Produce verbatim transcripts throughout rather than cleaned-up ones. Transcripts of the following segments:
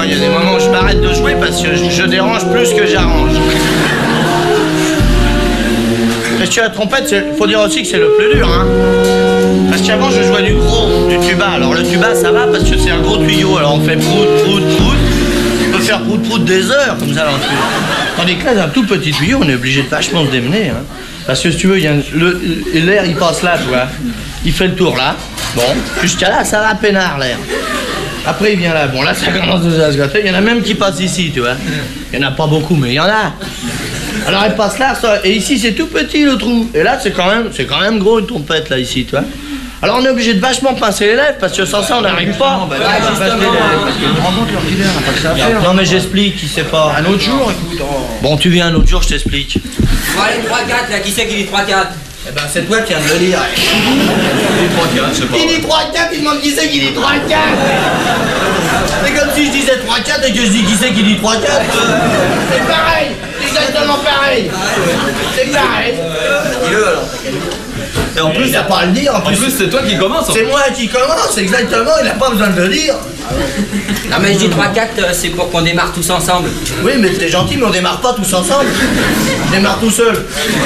moi, il y a des moments où je m'arrête de jouer parce que je, je dérange plus que j'arrange. Parce que la trompette, il faut dire aussi que c'est le plus dur, hein. Parce qu'avant, je jouais du gros, du tuba. Alors le tuba, ça va parce que c'est un gros tuyau. Alors on fait prout, prout, prout. On peut faire prout, prout des heures, comme ça, dans le tuyau. Tandis que là, dans un tout petit tuyau, on est obligé de vachement se démener, hein. Parce que si tu veux, l'air, il passe là, tu vois. Il fait le tour là. Bon, jusqu'à là, ça va peinard, l'air. Après, il vient là. Bon, là, ça commence à se gâter. Il y en a même qui passent ici, tu vois. Il n'y en a pas beaucoup, mais il y en a. Alors, elle passe là, ça, et ici, c'est tout petit, le trou. Et là, c'est quand même, c'est quand même gros, une trompette, là, ici, tu vois. Alors, on est obligé de vachement pincer les lèvres, parce que sans ça, on n'arrive pas. Bah, ouais, justement, parce que rencontre l'orchidée, on n'a pas que ça à faire. Non, mais j'explique, il sait pas. Un autre jour, écoute. Oh. Bon, tu viens un autre jour, je t'explique. Bon, allez, trois quatre, là, qui c'est qui dit trois quatre? Eh ben, c'est toi qui viens de le dire. Il dit trois quatre, je sais pas. Il dit trois quatre, il demande qui c'est qui dit trois quatre. C'est comme si je disais trois quatre et que je dis qui c'est qui dit trois quatre. C'est pareil, c'est exactement pareil. C'est pareil. Dis-le alors. Et en plus, il n'a pas à le dire. En plus, plus c'est toi qui commence. C'est moi qui commence, exactement, il n'a pas besoin de le dire. Non, mais je dis trois quatre, c'est pour qu'on démarre tous ensemble. Oui, mais t'es gentil, mais on démarre pas tous ensemble. On démarre tout seul.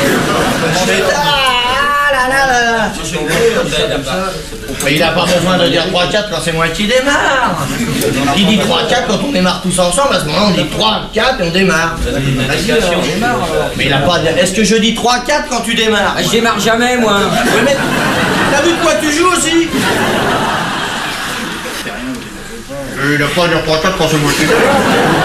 Ah là là là là. Mais il n'a pas besoin de dire trois quatre quand c'est moi qui démarre. Il dit trois quatre quand on démarre tous ensemble, à ce moment-là on dit trois quatre et on démarre. Mais il n'a pas dit. Est-ce que je dis trois quatre quand tu démarres? Je démarre jamais, moi. Oui, mais t'as vu de quoi tu joues aussi? Il n'a pas dit trois quatre quand c'est moi qui démarre.